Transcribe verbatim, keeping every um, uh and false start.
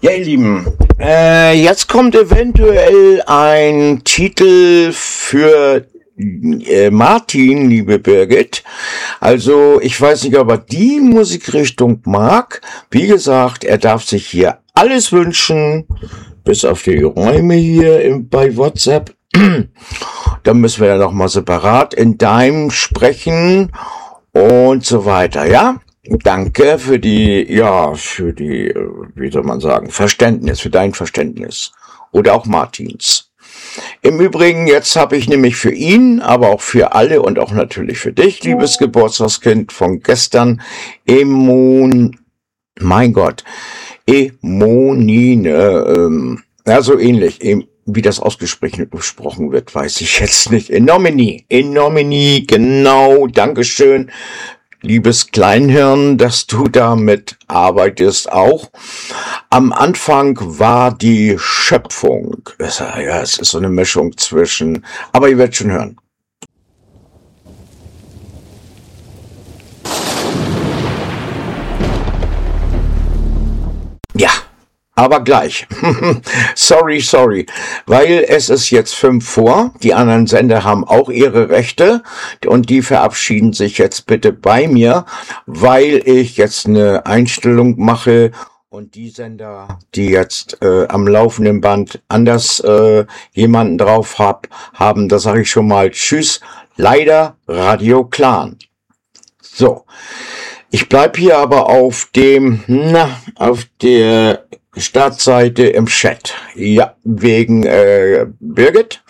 Ja, ihr Lieben, äh, jetzt kommt eventuell ein Titel für äh, Martin, liebe Birgit. Also, ich weiß nicht, ob er die Musikrichtung mag. Wie gesagt, er darf sich hier alles wünschen, bis auf die Räume hier im, bei WhatsApp. Da müssen wir ja nochmal separat in Dime sprechen und so weiter, ja? Danke für die, ja, für die, wie soll man sagen, Verständnis, für dein Verständnis. Oder auch Martins. Im Übrigen, jetzt habe ich nämlich für ihn, aber auch für alle und auch natürlich für dich, liebes Geburtstagskind von gestern, Emon, mein Gott, Emonine, ähm, ja, so ähnlich, wie das ausgesprochen gesprochen wird, weiß ich jetzt nicht. In nomini, in nomini, genau, Dankeschön. Liebes Kleinhirn, dass du damit arbeitest auch. Am Anfang war die Schöpfung. Ja, es ist so eine Mischung zwischen, aber ihr werdet schon hören. Ja. Aber gleich. sorry, sorry. Weil es ist jetzt fünf vor. Die anderen Sender haben auch ihre Rechte. Und die verabschieden sich jetzt bitte bei mir, weil ich jetzt eine Einstellung mache. Und die Sender, die jetzt äh, am laufenden Band anders äh, jemanden drauf hab, haben, da sage ich schon mal Tschüss. Leider Radio Clan. So. Ich bleib hier aber auf dem, na, auf der Startseite im Chat. Ja, wegen äh, Birgit.